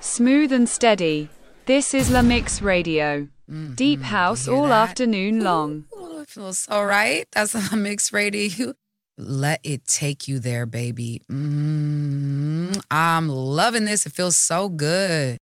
Smooth and steady. This is La Mix Radio. Deep house all afternoon long. Ooh, it feels so right. That's La Mix Radio. Let it take you there, baby. I'm loving this. It feels so good.